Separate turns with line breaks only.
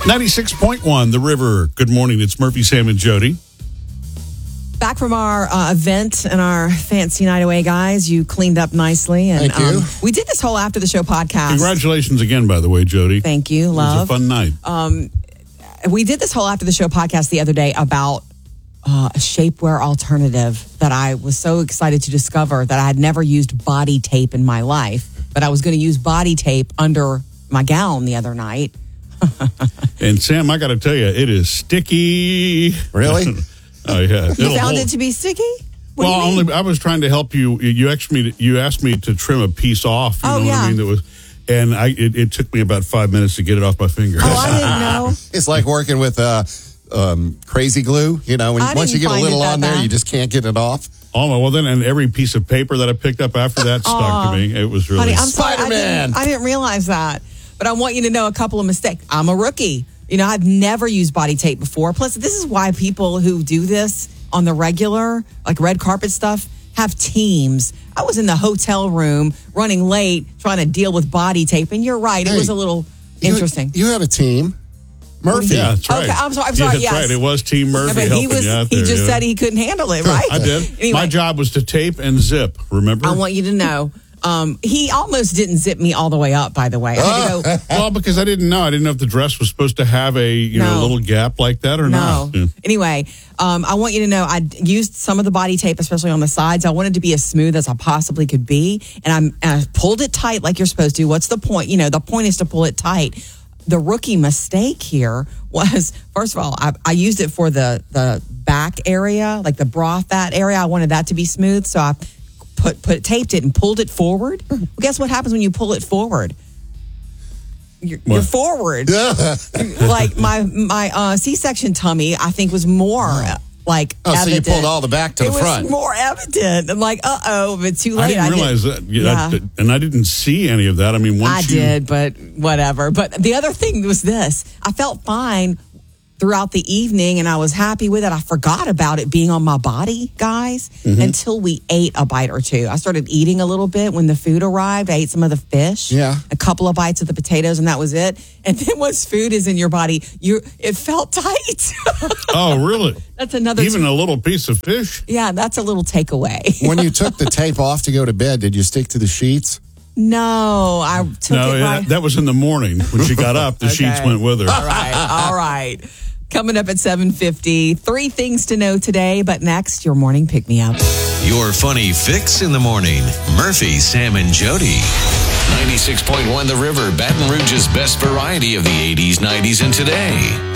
96.1 The River. Good morning. It's Murphy, Sam, and Jody.
Back from our event and our fancy night away, guys. You cleaned up nicely. And
Thank you.
We did this whole after the show podcast.
Congratulations again, by the way, Jody.
Thank you, love.
It was a fun night.
We did this whole after the show podcast the other day about a shapewear alternative that I was so excited to discover that I had never used body tape in my life, but I was going to use body tape under my gown the other night.
And Sam, I got to tell you, it is sticky.
Really?
Oh yeah.
You found it to be sticky? What do you mean?
I was trying to help you. You asked me to trim a piece off. You know what I mean? That was, and it took me about 5 minutes to get it off my finger.
Oh, I didn't know.
It's like working with crazy glue. You know, once you get a little on there, you just can't get it off.
Oh, well, then, and every piece of paper that I picked up after that stuck to me. It was really...
Honey, I'm sorry.
Spider-Man.
I didn't realize that. But I want you to know a couple of mistakes. I'm a rookie. You know, I've never used body tape before. Plus, this is why people who do this on the regular, like red carpet stuff, have teams. I was in the hotel room running late trying to deal with body tape. And you're right. It was a little interesting.
You had a team. Murphy.
Yeah, that's right.
Okay, I'm sorry.
That's
Yes.
right. It was Team Murphy
but
helping you out there.
He just said he couldn't handle it, right?
I did.
Anyway,
My job was to tape and zip, remember?
I want you to know. He almost didn't zip me all the way up, by the way. I had to go,
Well, because I didn't know. I didn't know if the dress was supposed to have a little gap like that or not. Yeah.
Anyway, I want you to know I used some of the body tape, especially on the sides. I wanted to be as smooth as I possibly could be. And I pulled it tight like you're supposed to. What's the point? You know, the point is to pull it tight. The rookie mistake here was, first of all, I used it for the back area, like the bra fat area. I wanted that to be smooth. So I taped it and pulled it forward. Well, guess what happens when you pull it forward? You're forward. Like my C-section tummy, I think, was more like evident.
So you pulled all the back to the front.
It was more evident. I'm like, but too late.
I didn't realize that. Yeah. And I didn't see any of that. I mean,
I did, but whatever. But the other thing was this. I felt fine throughout the evening, and I was happy with it. I forgot about it being on my body, guys, until we ate a bite or two. I started eating a little bit when the food arrived. I ate some of the fish, a couple of bites of the potatoes, and that was it. And then once food is in your body, it felt tight.
Oh, really?
That's another...
Even a little piece of fish?
Yeah, that's a little takeaway.
When you took the tape off to go to bed, did you stick to the sheets?
No, I took it right.
That was in the morning. When she got up, the sheets went with her.
All right. Coming up at 7:50, 3 things to know today, but next, your morning pick-me-up.
Your funny fix in the morning. Murphy, Sam, and Jody. 96.1 The River, Baton Rouge's best variety of the 80s, 90s, and today.